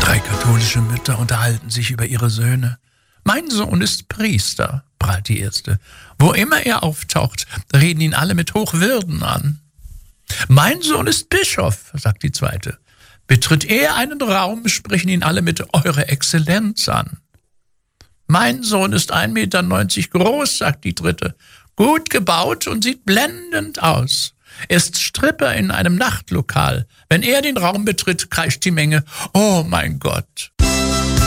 3 katholische Mütter unterhalten sich über ihre Söhne. »Mein Sohn ist Priester«, prahlt die erste. »Wo immer er auftaucht, reden ihn alle mit Hochwürden an.« »Mein Sohn ist Bischof«, sagt die zweite. »Betritt er einen Raum, sprechen ihn alle mit Eure Exzellenz an.« »Mein Sohn ist 1,90 Meter groß«, sagt die dritte. »Gut gebaut und sieht blendend aus. Er ist Stripper in einem Nachtlokal. Wenn er den Raum betritt, kreischt die Menge, »Oh mein Gott!«